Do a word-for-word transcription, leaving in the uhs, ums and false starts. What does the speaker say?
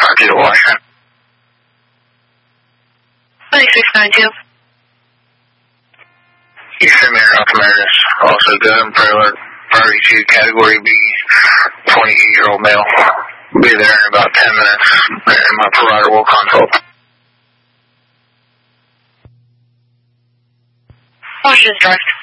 Roger, Washington. twenty-six ninety-two. Eastern Mayor Altamira's also good. Prelude priority two, category B, twenty-eight-year-old male. Be there in about ten minutes, and my provider will consult. Washington Drive.